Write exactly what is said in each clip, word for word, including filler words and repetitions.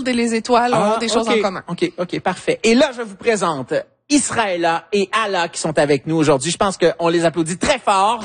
et les étoiles ah, ont des choses okay, en commun. OK, OK, parfait. Et là, je vous présente Israëla et Ala qui sont avec nous aujourd'hui. Je pense qu'on les applaudit très fort.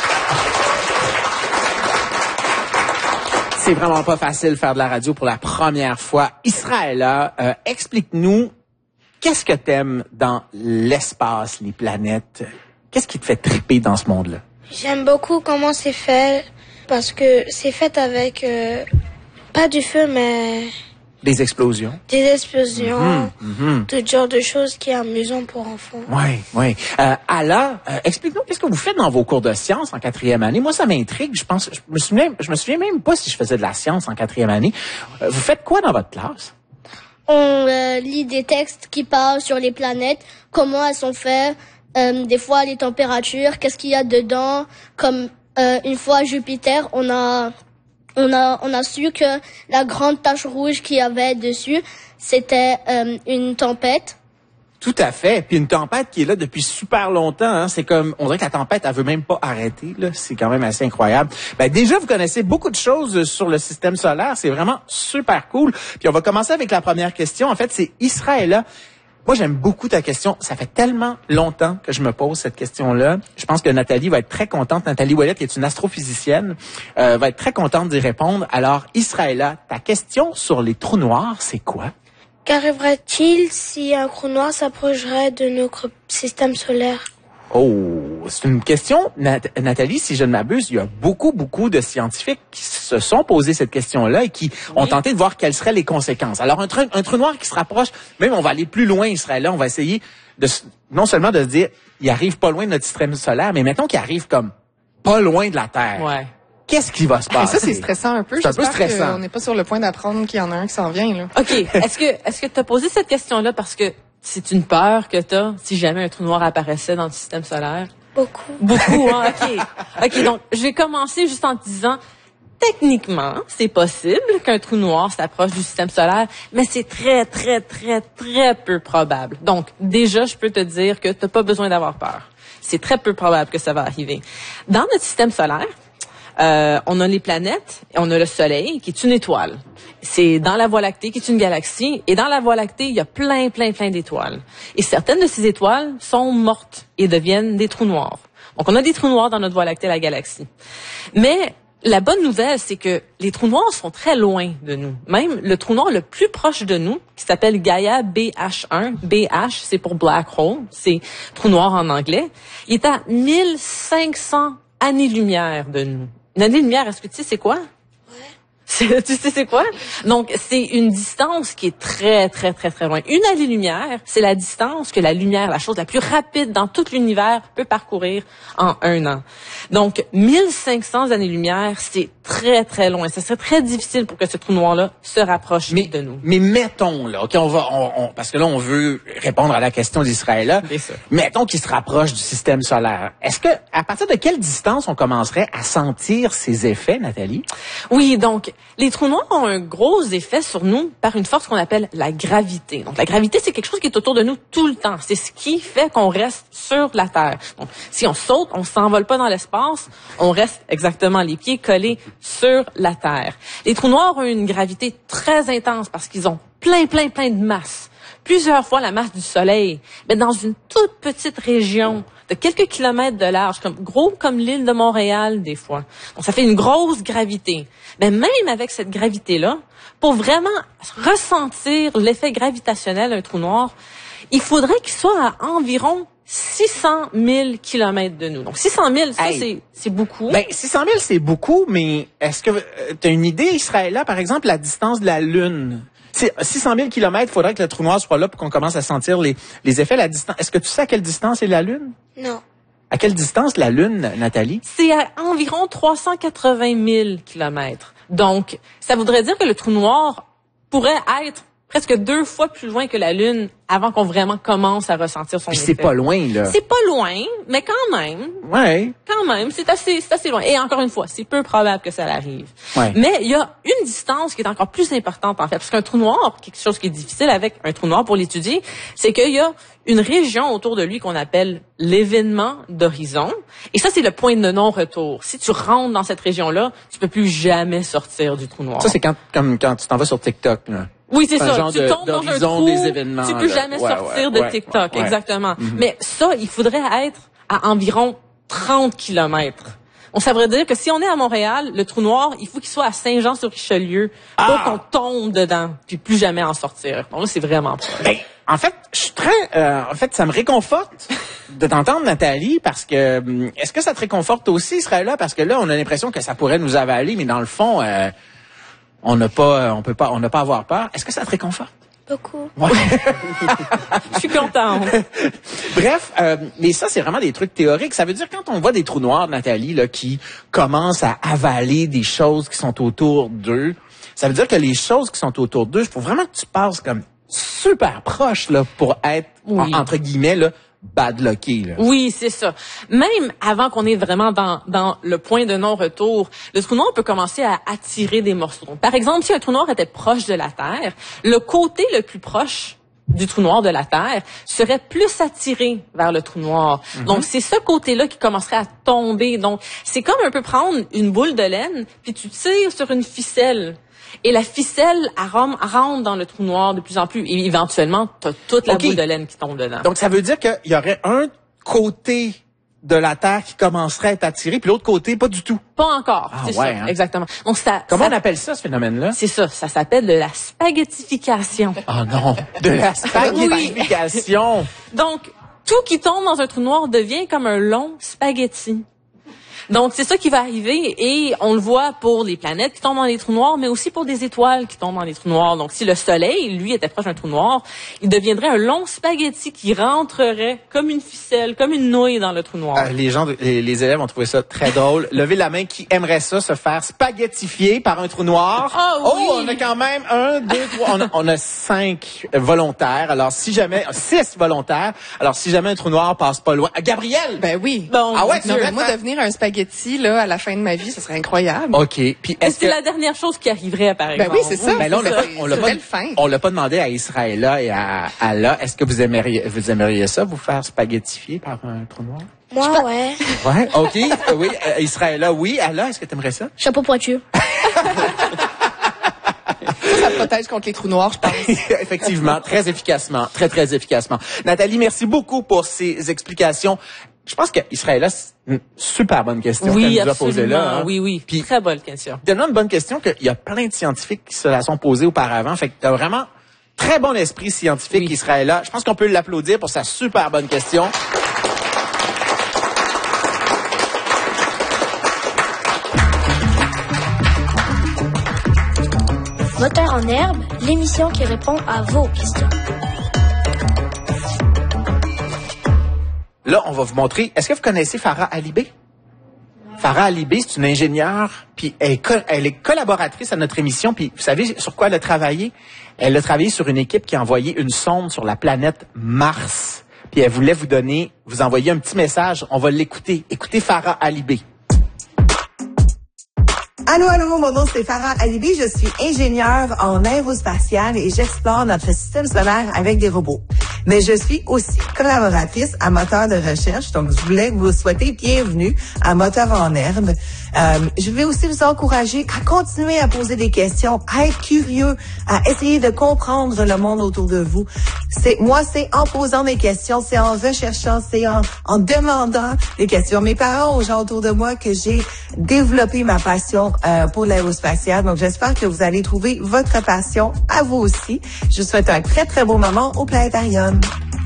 C'est vraiment pas facile de faire de la radio pour la première fois. Israëla, euh, explique-nous, qu'est-ce que t'aimes dans l'espace, les planètes? Qu'est-ce qui te fait triper dans ce monde-là? J'aime beaucoup comment c'est fait, parce que c'est fait avec, euh, pas du feu, mais... Des explosions. Des explosions, mmh, mmh. tout genre de choses qui est amusant pour enfants. Oui, oui. Euh, Ala, euh, explique-nous, qu'est-ce que vous faites dans vos cours de sciences en quatrième année? Moi, ça m'intrigue. Je pense, je me souviens, je me souviens même pas si je faisais de la science en quatrième année. Euh, vous faites quoi dans votre classe? On euh, lit des textes qui parlent sur les planètes, comment elles sont faites, euh, des fois les températures, qu'est-ce qu'il y a dedans. Comme euh, une fois Jupiter, on a... On a, on a su que la grande tache rouge qu'il y avait dessus, c'était euh, une tempête. Tout à fait. Puis une tempête qui est là depuis super longtemps. Hein. C'est comme, on dirait que la tempête, elle veut même pas arrêter. Là, c'est quand même assez incroyable. Ben déjà, vous connaissez beaucoup de choses sur le système solaire. C'est vraiment super cool. Puis on va commencer avec la première question. En fait, c'est Israëla. Moi, j'aime beaucoup ta question. Ça fait tellement longtemps que je me pose cette question-là. Je pense que Nathalie va être très contente. Nathalie Ouellet, qui est une astrophysicienne, euh, va être très contente d'y répondre. Alors, Israëla, ta question sur les trous noirs, c'est quoi? Qu'arriverait-il si un trou noir s'approcherait de notre système solaire? Oh, c'est une question, Nat- Nathalie, si je ne m'abuse, il y a beaucoup, beaucoup de scientifiques qui se sont posés cette question-là et qui oui. ont tenté de voir quelles seraient les conséquences. Alors, un, trou, un trou noir qui se rapproche, même on va aller plus loin, Israël, on va essayer de non seulement de se dire, il arrive pas loin de notre système solaire, mais mettons qu'il arrive comme pas loin de la Terre. Ouais. Qu'est-ce qui va se passer? Et ça, c'est stressant un peu. C'est un peu stressant. On n'est pas sur le point d'apprendre qu'il y en a un qui s'en vient, là. OK. Est-ce que, est-ce que tu as posé cette question-là parce que c'est une peur que tu as si jamais un trou noir apparaissait dans le système solaire? Beaucoup. Beaucoup, hein? OK. OK, donc, je vais commencer juste en te disant, techniquement, c'est possible qu'un trou noir s'approche du système solaire, mais c'est très, très, très, très peu probable. Donc, déjà, je peux te dire que tu n'as pas besoin d'avoir peur. C'est très peu probable que ça va arriver. Dans notre système solaire, Euh, on a les planètes et on a le Soleil qui est une étoile. C'est dans la Voie lactée qui est une galaxie. Et dans la Voie lactée, il y a plein, plein, plein d'étoiles. Et certaines de ces étoiles sont mortes et deviennent des trous noirs. Donc, on a des trous noirs dans notre Voie lactée, la galaxie. Mais la bonne nouvelle, c'est que les trous noirs sont très loin de nous. Même le trou noir le plus proche de nous, qui s'appelle Gaia B H un, B H, c'est pour Black Hole, c'est trou noir en anglais, il est à mille cinq cents années-lumière de nous. Une année-lumière, est-ce que tu sais c'est quoi? Ouais. Tu sais c'est quoi? Donc, c'est une distance qui est très, très, très, très loin. Une année-lumière, c'est la distance que la lumière, la chose la plus rapide dans tout l'univers, peut parcourir en un an. Donc, mille cinq cents années-lumière, c'est très, très loin. Ça serait très difficile pour que ce trou noir-là se rapproche mais, de nous. Mais mettons, là, OK, on va, on, on, parce que là, on veut répondre à la question d'Israël. Mettons qu'il se rapproche du système solaire. Est-ce que, à partir de quelle distance on commencerait à sentir ces effets, Nathalie? Oui, donc, les trous noirs ont un gros effet sur nous par une force qu'on appelle la gravité. Donc, la gravité, c'est quelque chose qui est autour de nous tout le temps. C'est ce qui fait qu'on reste sur la Terre. Donc, si on saute, on s'envole pas dans l'espace, on reste exactement les pieds collés sur la Terre. Les trous noirs ont une gravité très intense parce qu'ils ont plein, plein, plein de masse. Plusieurs fois la masse du Soleil, mais dans une toute petite région de quelques kilomètres de large, comme gros comme l'île de Montréal des fois. Donc, ça fait une grosse gravité. Mais même avec cette gravité-là, pour vraiment ressentir l'effet gravitationnel d'un trou noir, il faudrait qu'il soit à environ six cent mille kilomètres de nous. Donc, six cent mille, ça, hey. c'est, c'est beaucoup. Ben, six cent mille, c'est beaucoup, mais est-ce que euh, tu as une idée, Israël, par exemple, la distance de la Lune? C'est six cent mille kilomètres, il faudrait que le trou noir soit là pour qu'on commence à sentir les, les effets. La distance. Est-ce que tu sais à quelle distance est la Lune? Non. À quelle distance la Lune, Nathalie? C'est à environ trois cent quatre-vingt mille kilomètres. Donc, ça voudrait dire que le trou noir pourrait être presque deux fois plus loin que la Lune avant qu'on vraiment commence à ressentir son Puis effet. c'est pas loin, là. C'est pas loin, mais quand même. Ouais. Quand même, c'est assez, c'est assez loin. Et encore une fois, c'est peu probable que ça arrive. Ouais. Mais il y a une distance qui est encore plus importante, en fait. Parce qu'un trou noir, quelque chose qui est difficile avec un trou noir pour l'étudier, c'est qu'il y a une région autour de lui qu'on appelle l'événement d'horizon. Et ça, c'est le point de non-retour. Si tu rentres dans cette région-là, tu peux plus jamais sortir du trou noir. Ça, c'est quand, comme quand tu t'en vas sur TikTok, là. Oui, c'est un ça. genre Tu de- tombes dans un d'horizon trou, des événements, tu peux là. jamais Ouais, sortir ouais, de ouais, TikTok, ouais, ouais. exactement. Mm-hmm. Mais ça, il faudrait être à environ trente kilomètres. On ça veut dire que si on est à Montréal, le trou noir, il faut qu'il soit à Saint-Jean-sur-Richelieu pour Ah! qu'on tombe dedans, puis plus jamais en sortir. Donc là, c'est vraiment pas. Ben, en fait, je suis très, euh, en fait, ça me réconforte de t'entendre, Nathalie, parce que hum, est-ce que ça te réconforte aussi, Israël, parce que là, on a l'impression que ça pourrait nous avaler, mais dans le fond, euh, on n'a pas, on peut pas, on n'a pas à avoir peur. Est-ce que ça te réconforte? Beaucoup. Ouais. Je suis contente. Bref, euh, mais ça, c'est vraiment des trucs théoriques. Ça veut dire quand on voit des trous noirs, Nathalie, là, qui commencent à avaler des choses qui sont autour d'eux, ça veut dire que les choses qui sont autour d'eux, il faut vraiment que tu passes comme super proche là pour être Oui. en- entre guillemets là badlocké là. Oui, c'est ça. Même avant qu'on est vraiment dans, dans le point de non-retour, le trou noir peut commencer à attirer des morceaux. Par exemple, si un trou noir était proche de la Terre, le côté le plus proche du trou noir de la Terre serait plus attiré vers le trou noir. Mm-hmm. Donc, c'est ce côté-là qui commencerait à tomber. Donc, c'est comme un peu prendre une boule de laine, puis tu tires sur une ficelle. Et la ficelle, elle rentre dans le trou noir de plus en plus. Et éventuellement, tu as toute la Okay. boule de laine qui tombe dedans. Donc ça veut dire qu'il y aurait un côté de la Terre qui commencerait à être attiré, puis l'autre côté pas du tout. Pas encore, Ah, c'est ouais, ça, hein. exactement. Donc ça, Comment ça- on appelle ça ce phénomène-là? c'est ça, ça s'appelle de la spaghettification. Oh non, de la spaghettification. Donc tout qui tombe dans un trou noir devient comme un long spaghetti. Donc, c'est ça qui va arriver et on le voit pour les planètes qui tombent dans les trous noirs, mais aussi pour des étoiles qui tombent dans les trous noirs. Donc, si le Soleil, lui, était proche d'un trou noir, il deviendrait un long spaghetti qui rentrerait comme une ficelle, comme une nouille dans le trou noir. Euh, les gens, les, les élèves ont trouvé ça très drôle. Levez la main qui aimerait ça, se faire spaghettifier par un trou noir. Ah oui! Oh, on a quand même un, deux, trois, on a, on a cinq volontaires. Alors, si jamais, six volontaires. Alors, si jamais un trou noir passe pas loin. Gabriel! Ben oui. Bon, Ah ouais, Non, tu mais veux moi, faire- devenir un spaghetti, là, à la fin de ma vie, ce serait incroyable. OK. Puis, Et est-ce c'est que... la dernière chose qui arriverait, par Ben exemple. oui, c'est ça. Ben là, on l'a pas, on l'a C'est pas, belle fin. on l'a pas demandé à Israëlla et à Allah. Est-ce que vous aimeriez, vous aimeriez ça, vous faire spaghettifier par un trou noir? Moi, ouais. Ouais. OK. Euh, oui. Euh, Israëlla, oui. Allah, est-ce que tu aimerais ça? Chapeau pointu. Ça protège contre les trous noirs, je pense. Effectivement, très efficacement, très, très efficacement. Nathalie, merci beaucoup pour ces explications. Je pense que Israëlla, c'est une super bonne question Oui, qu'elle nous a posée absolument. là. Hein. Oui, oui. Puis, Très bonne question. tellement une bonne question qu'il y a plein de scientifiques qui se la sont posées auparavant. Fait que t'as vraiment très bon esprit scientifique, Oui. Israëlla. Je pense qu'on peut l'applaudir pour sa super bonne question. Moteur en herbe, l'émission qui répond à vos questions. Là, on va vous montrer. Est-ce que vous connaissez Farah Alibé? Farah Alibé, c'est une ingénieure, puis elle est, co- elle est collaboratrice à notre émission. Puis vous savez sur quoi elle a travaillé? Elle a travaillé sur une équipe qui a envoyé une sonde sur la planète Mars. Puis elle voulait vous donner, vous envoyer un petit message. On va l'écouter. Écoutez Farah Alibé. Allô, allô, mon nom c'est Farah Alibé, je suis ingénieure en aérospatiale et j'explore notre système solaire avec des robots. Mais je suis aussi collaboratrice à Moteur de recherche, donc je voulais vous souhaiter bienvenue à Moteur en herbe. Euh, je vais aussi vous encourager à continuer à poser des questions, à être curieux, à essayer de comprendre le monde autour de vous. C'est moi, c'est en posant des questions, c'est en recherchant, c'est en, en demandant des questions. Mes parents, aux gens autour de moi, que j'ai développé ma passion euh, pour l'aérospatiale. Donc, j'espère que vous allez trouver votre passion à vous aussi. Je vous souhaite un très, très beau moment au Planétarium.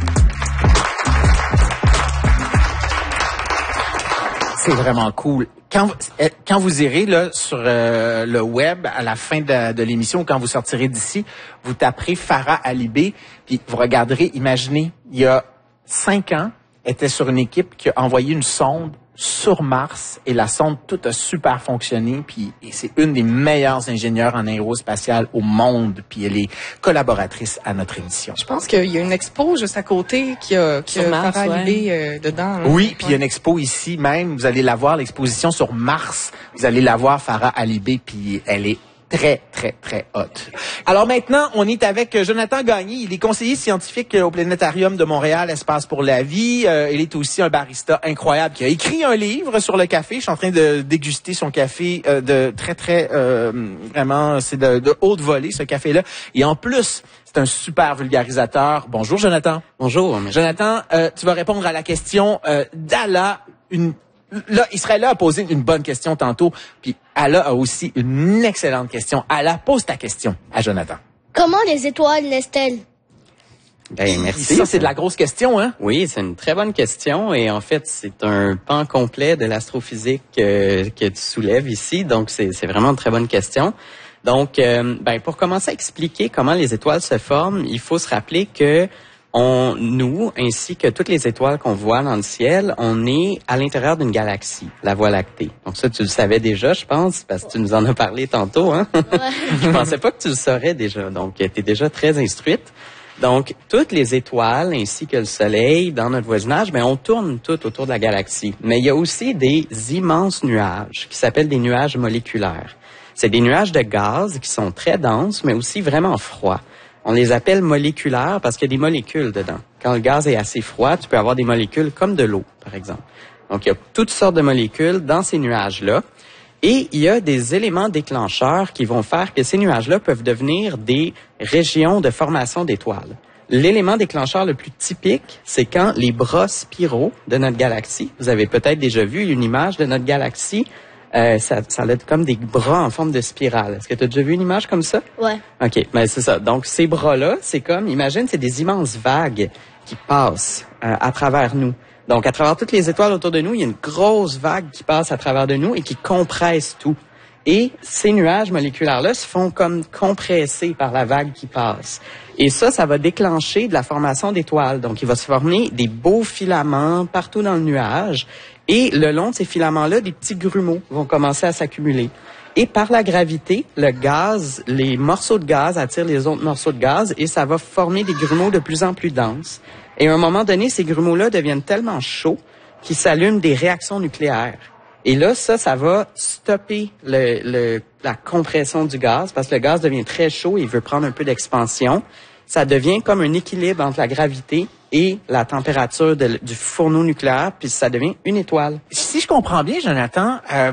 C'est vraiment cool. Quand, vous- euh, quand vous irez là sur euh, le web à la fin de, de l'émission ou quand vous sortirez d'ici, vous taperez Farah Alibé, puis vous regarderez, imaginez, il y a cinq ans, elle était sur une équipe qui a envoyé une sonde sur Mars et la sonde tout a super fonctionné, puis et c'est une des meilleures ingénieures en aérospatiale au monde, puis elle est collaboratrice à notre émission. Je pense qu'il y a une expo juste à côté qui a, qui Sur a Mars, Farah ouais. Alibé euh, dedans. là. Oui, puis il y a Ouais. une expo ici même. Vous allez la voir, l'exposition sur Mars. Vous allez la voir, Farah Alibé, puis elle est très, très, très hot. Alors maintenant, on est avec Jonathan Gagné. Il est conseiller scientifique au Planétarium de Montréal, Espace pour la vie. Euh, il est aussi un barista incroyable qui a écrit un livre sur le café. Je suis en train de déguster son café euh, de très, très, euh, vraiment, c'est de, de haute volée, ce café-là. Et en plus, c'est un super vulgarisateur. Bonjour, Jonathan. Bonjour. Jonathan, euh, tu vas répondre à la question euh, d'Ala, une Là, Israël a posé une bonne question tantôt, puis Ala a aussi une excellente question. Ala, pose ta question à Jonathan. Comment les étoiles naissent-elles? Ben, merci. Ça, c'est de la grosse question, hein? Oui, c'est une très bonne question et en fait, c'est un pan complet de l'astrophysique euh, que tu soulèves ici, donc c'est, c'est vraiment une très bonne question. Donc, euh, ben, pour commencer à expliquer comment les étoiles se forment, il faut se rappeler que On, nous, ainsi que toutes les étoiles qu'on voit dans le ciel, on est à l'intérieur d'une galaxie, la Voie lactée. Donc ça, tu le savais déjà, je pense, parce que tu nous en as parlé tantôt. Hein? Ouais. Je pensais pas que tu le saurais déjà, donc tu es déjà très instruite. Donc, toutes les étoiles, ainsi que le Soleil, dans notre voisinage, ben, on tourne tout autour de la galaxie. Mais il y a aussi des immenses nuages, qui s'appellent des nuages moléculaires. C'est des nuages de gaz qui sont très denses, mais aussi vraiment froids. On les appelle moléculaires parce qu'il y a des molécules dedans. Quand le gaz est assez froid, tu peux avoir des molécules comme de l'eau, par exemple. Donc, il y a toutes sortes de molécules dans ces nuages-là. Et il y a des éléments déclencheurs qui vont faire que ces nuages-là peuvent devenir des régions de formation d'étoiles. L'élément déclencheur le plus typique, c'est quand les bras spiraux de notre galaxie, vous avez peut-être déjà vu une image de notre galaxie, Euh, ça, ça a comme des bras en forme de spirale. Est-ce que tu as déjà vu une image comme ça? Ouais. OK, ben c'est ça. Donc, ces bras-là, c'est comme, imagine, c'est des immenses vagues qui passent euh, à travers nous. Donc, à travers toutes les étoiles autour de nous, il y a une grosse vague qui passe à travers de nous et qui compresse tout. Et ces nuages moléculaires-là se font comme compressés par la vague qui passe. Et ça, ça va déclencher de la formation d'étoiles. Donc, il va se former des beaux filaments partout dans le nuage. Et le long de ces filaments-là, des petits grumeaux vont commencer à s'accumuler. Et par la gravité, le gaz, les morceaux de gaz attirent les autres morceaux de gaz et ça va former des grumeaux de plus en plus denses. Et à un moment donné, ces grumeaux-là deviennent tellement chauds qu'ils s'allument des réactions nucléaires. Et là, ça, ça va stopper le, le, la compression du gaz parce que le gaz devient très chaud et il veut prendre un peu d'expansion. Ça devient comme un équilibre entre la gravité et la température de, du fourneau nucléaire, puis ça devient une étoile. Si je comprends bien, Jonathan, euh,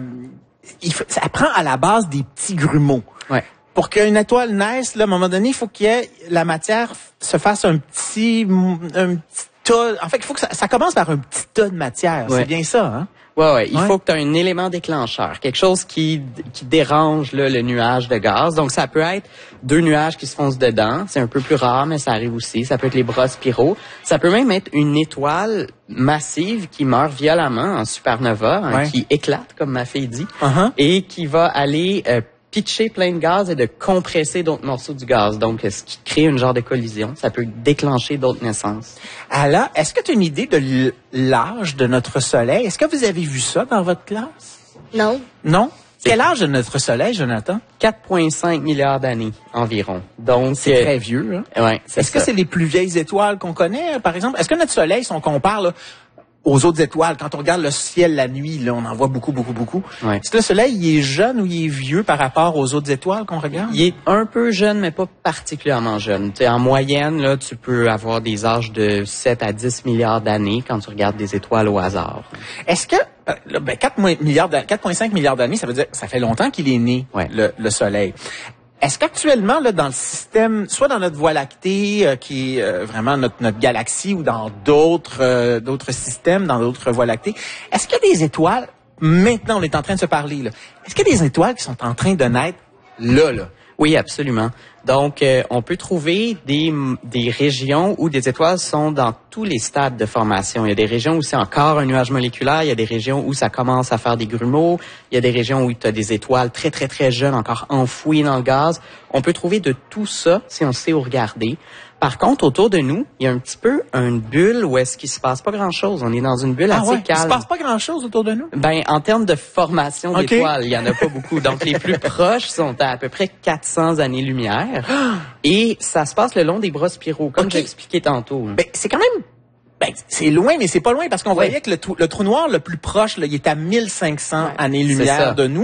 il faut, ça prend à la base des petits grumeaux. Ouais. Pour qu'une étoile naisse, là, à un moment donné, il faut qu'il y ait la matière se fasse un petit, un petit tas. En fait, il faut que ça, ça commence par un petit tas de matière. Ouais. C'est bien ça, hein? Ouais, ouais. Il ouais. faut que tu aies un élément déclencheur, quelque chose qui qui dérange là, le nuage de gaz. Donc, ça peut être deux nuages qui se foncent dedans. C'est un peu plus rare, mais ça arrive aussi. Ça peut être les bras spiraux. Ça peut même être une étoile massive qui meurt violemment en supernova, hein, ouais. qui éclate, comme ma fille dit, uh-huh. et qui va aller euh, pitcher plein de gaz et de compresser d'autres morceaux du gaz. Donc, ce qui crée une genre de collision. Ça peut déclencher d'autres naissances. Alors, est-ce que tu as une idée de l'âge de notre Soleil? Est-ce que vous avez vu ça dans votre classe? Non. Non? Quel âge de notre Soleil, Jonathan? quatre virgule cinq milliards d'années environ. Donc, c'est euh, très vieux. Hein? Ouais, c'est Est-ce ça. que c'est les plus vieilles étoiles qu'on connaît, par exemple? Est-ce que notre Soleil, si on compare là, aux autres étoiles, quand on regarde le ciel la nuit, là, on en voit beaucoup, beaucoup, beaucoup. Ouais. Est-ce que le Soleil, il est jeune ou il est vieux par rapport aux autres étoiles qu'on regarde? Il est un peu jeune, mais pas particulièrement jeune. T'sais, en moyenne, là, tu peux avoir des âges de sept à dix milliards d'années quand tu regardes des étoiles au hasard. Est-ce que euh, là, ben, quatre virgule cinq milliards d'années, ça veut dire ça fait longtemps qu'il est né, ouais. le, le Soleil. Est-ce qu'actuellement, là, dans le système, soit dans notre Voie lactée, euh, qui est euh, vraiment notre, notre galaxie, ou dans d'autres euh, d'autres systèmes, dans d'autres Voies lactées, est-ce qu'il y a des étoiles, maintenant on est en train de se parler, là, est-ce qu'il y a des étoiles qui sont en train de naître là, là? Oui, absolument. Donc, euh, on peut trouver des, des régions où des étoiles sont dans tous les stades de formation. Il y a des régions où c'est encore un nuage moléculaire, il y a des régions où ça commence à faire des grumeaux, il y a des régions où tu as des étoiles très, très, très jeunes, encore enfouies dans le gaz. On peut trouver de tout ça si on sait où regarder. Par contre, autour de nous, il y a un petit peu une bulle où est-ce qu'il se passe pas grand-chose. On est dans une bulle ah assez ouais, calme. Il se passe pas grand-chose autour de nous? Ben, en termes de formation okay. d'étoiles, il y en a pas beaucoup. Donc, les plus proches sont à à peu près quatre cents années-lumière. Et ça se passe le long des bras spiraux, comme okay. j'ai expliqué tantôt. Ben, c'est quand même... Ben, c'est loin, mais c'est pas loin, parce qu'on ouais. voyait que le, trou, le trou noir le plus proche, là, il est à mille cinq cents ouais, années-lumière de nous.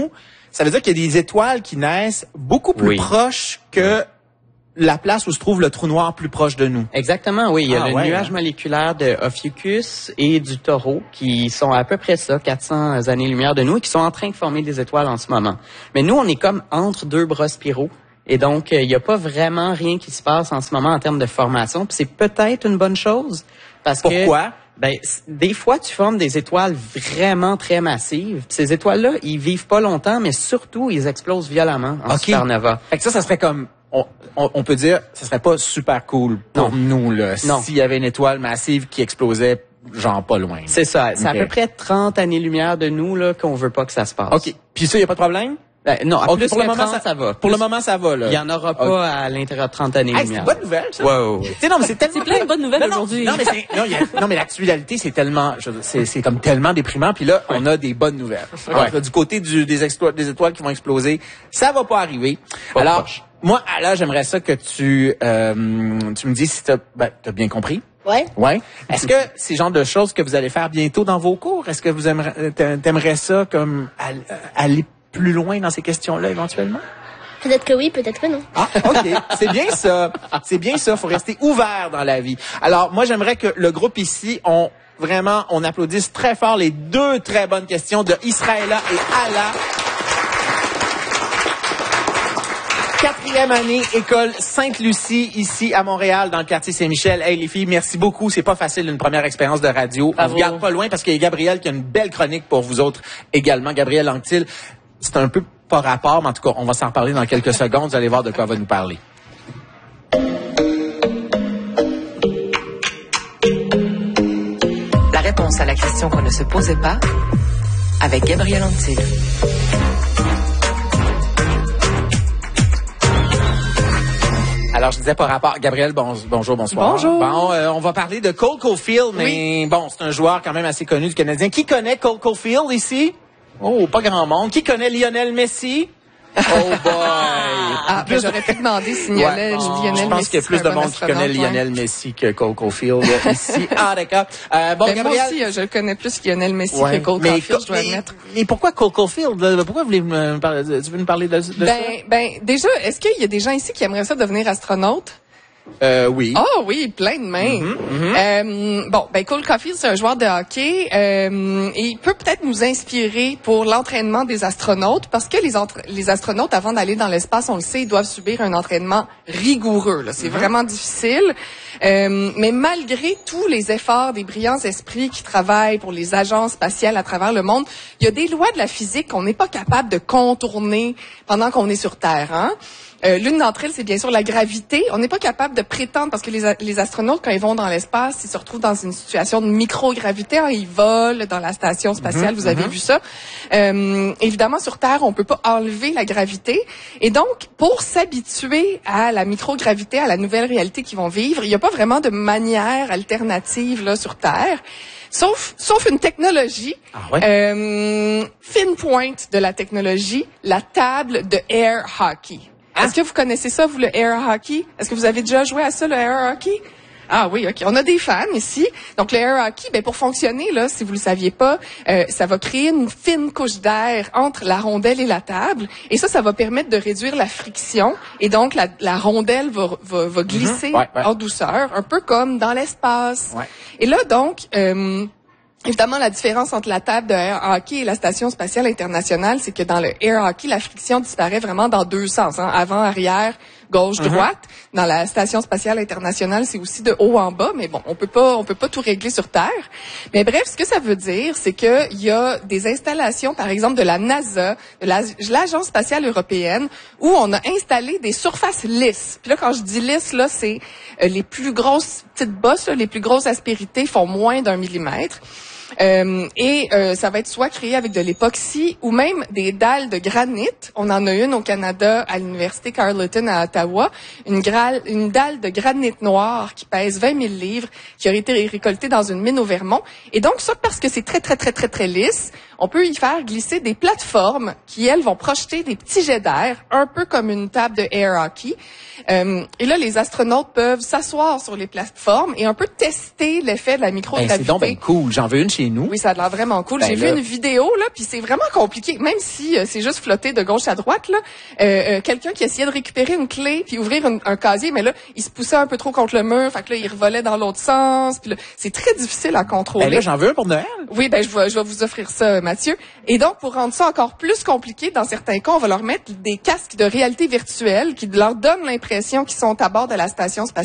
ça veut dire qu'il y a des étoiles qui naissent beaucoup plus Oui. proches que la place où se trouve le trou noir plus proche de nous. Exactement, oui. Il y a Ah, le ouais, nuage hein. moléculaire de Ophiuchus et du Taureau qui sont à peu près ça, quatre cents années-lumière de nous et qui sont en train de former des étoiles en ce moment. Mais nous, on est comme entre deux bras spiraux. Et donc, il n'y a pas vraiment rien qui se passe en ce moment en termes de formation. Puis c'est peut-être une bonne chose. Parce que Pourquoi? Ben, des fois, tu formes des étoiles vraiment très massives. Puis ces étoiles-là, ils vivent pas longtemps, mais surtout, ils explosent violemment en OK. supernova. Fait que ça, ça serait comme... On, on, on peut dire, ça serait pas super cool pour Non. nous, là, Non. s'il y avait une étoile massive qui explosait, genre pas loin. là. C'est ça. C'est OK. à peu près trente années-lumière de nous là qu'on veut pas que ça se passe. OK. Puis ça, il n'y a pas de problème? Ben, non, à OK, plus pour que le moment, trente, ça, va. Pour le moment, ça va, là. Il y en aura pas OK. à l'intérieur de trente Hey, c'est années-lumière. une bonne nouvelle, ça. Ouais, ouais, ouais. Tu sais, non, mais c'est tellement... C'est plein de bonnes nouvelles Non, non, aujourd'hui. Non, mais c'est, non, il y a- non, mais l'actualité, c'est tellement, je- c'est, c'est comme tellement déprimant. Puis là, on a des bonnes nouvelles. Alors, là, du côté du, des, explo- des étoiles qui vont exploser, ça va pas arriver. Pas Alors, proche. moi, là, j'aimerais ça que tu, euh, tu me dises si t'as, ben, t'as bien compris. Ouais. Ouais. Est-ce que c'est le genre de choses que vous allez faire bientôt dans vos cours? Est-ce que vous aimeriez, t'aimerais ça comme aller, aller plus loin dans ces questions-là éventuellement? Peut-être que oui, peut-être que non. Ah, OK. C'est bien ça. C'est bien ça. Faut rester ouvert dans la vie. Alors, moi, j'aimerais que le groupe ici, on, vraiment, on applaudisse très fort les deux très bonnes questions de Israëla et Ala. Quatrième année, école Sainte-Lucie, ici à Montréal, dans le quartier Saint-Michel. Hey, les filles, merci beaucoup. C'est pas facile, une première expérience de radio. Bravo. On vous garde pas loin parce qu'il y a Gabrielle qui a une belle chronique pour vous autres également. Gabrielle Anctil, c'est un peu pas rapport, mais en tout cas, on va s'en reparler dans quelques secondes. Vous allez voir de quoi elle va nous parler. La réponse à la question qu'on ne se posait pas avec Gabrielle Anctil. Alors, je disais par rapport... Gabrielle, bon, bonjour, bonsoir. Bonjour. Bon, euh, on va parler de Cole Caulfield, mais bon, c'est un joueur quand même assez connu du Canadien. Qui connaît Cole Caulfield ici? Oh, pas grand monde. Qui connaît Lionel Messi? Oh boy! Ah, ben, j'aurais pu demander si Lionel, Ouais, bon, Lionel je pense Messi qu'il y a plus serait de un bon monde qui connaît astronaute, ouais. Lionel Messi que Cole Caulfield euh, ici. Ah, d'accord. Euh, bon, Ben, moi Gabrielle... aussi, euh, je le connais plus Lionel Messi Ouais, que Cole mais, Caulfield, je dois mais- admettre. mais pourquoi Cole Caulfield? là? Pourquoi vous voulez me parler de, tu veux nous parler de, de ça? Ben, ben, déjà, est-ce qu'il y a des gens ici qui aimeraient ça devenir astronaute? Euh, oui. Ah oui, plein de mains. Euh, bon, ben Cole Caulfield, c'est un joueur de hockey euh, et il peut peut-être nous inspirer pour l'entraînement des astronautes parce que les, entre- les astronautes, avant d'aller dans l'espace, on le sait, ils doivent subir un entraînement rigoureux. Là. C'est vraiment difficile. Euh, mais malgré tous les efforts des brillants esprits qui travaillent pour les agences spatiales à travers le monde, il y a des lois de la physique qu'on n'est pas capable de contourner pendant qu'on est sur Terre. Hein? Euh, l'une d'entre elles, c'est bien sûr la gravité. On n'est pas capable de prétendre, parce que les, a- les astronautes, quand ils vont dans l'espace, ils se retrouvent dans une situation de microgravité. Hein, ils volent dans la station spatiale, vous avez vu ça. Euh, évidemment, sur Terre, on peut pas enlever la gravité. Et donc, pour s'habituer à la microgravité, à la nouvelle réalité qu'ils vont vivre, il n'y a pas vraiment de manière alternative là sur Terre. Sauf, sauf une technologie, Ah ouais? euh, fine pointe de la technologie, la table de air hockey. Est-ce que vous connaissez ça, vous, le air hockey? Est-ce que vous avez déjà joué à ça, le air hockey? Ah oui, OK. On a des fans ici. Donc, le air hockey, ben, pour fonctionner, là, si vous le saviez pas, euh, ça va créer une fine couche d'air entre la rondelle et la table. Et ça, ça va permettre de réduire la friction. Et donc, la, la rondelle va, va, va glisser Ouais, ouais. en douceur, un peu comme dans l'espace. Ouais. Et là, donc... Euh, Évidemment, la différence entre la table de air hockey et la Station spatiale internationale, c'est que dans le air hockey, la friction disparaît vraiment dans deux sens, hein, avant, arrière, gauche, droite. Dans la Station spatiale internationale, c'est aussi de haut en bas, mais bon, on peut pas, on peut pas tout régler sur Terre. Mais bref, ce que ça veut dire, c'est que il y a des installations, par exemple, de la NASA, de la- l'Agence spatiale européenne, où on a installé des surfaces lisses. Puis là, quand je dis lisses, là, c'est euh, les plus grosses petites bosses, là, les plus grosses aspérités font moins d'un millimètre. Euh, et euh, ça va être soit créé avec de l'époxy ou même des dalles de granit. On en a une au Canada à l'université Carleton à Ottawa, une, gra- une dalle de granit noir qui pèse vingt mille livres, qui aurait été récoltée dans une mine au Vermont. Et donc ça, parce que c'est très très très très très lisse, on peut y faire glisser des plateformes qui, elles, vont projeter des petits jets d'air, un peu comme une table de air hockey. Euh, et là, les astronautes peuvent s'asseoir sur les plateformes et un peu tester l'effet de la Ben, microgravité. c'est donc ben cool. J'en veux une chez chez nous. Oui, ça a l'air vraiment cool. Ben J'ai là... vu une vidéo, là, puis c'est vraiment compliqué. Même si euh, c'est juste flotter de gauche à droite, là, euh, euh, quelqu'un qui essayait de récupérer une clé puis ouvrir une, un casier, mais là, il se poussait un peu trop contre le mur, fait que là, il revolait dans l'autre sens. Puis là, c'est très difficile à contrôler. Ben là, j'en veux un pour Noël. Oui, ben je vais, je vais vous offrir ça, Mathieu. Et donc, pour rendre ça encore plus compliqué, dans certains cas, on va leur mettre des casques de réalité virtuelle qui leur donnent l'impression qu'ils sont à bord de la station spatiale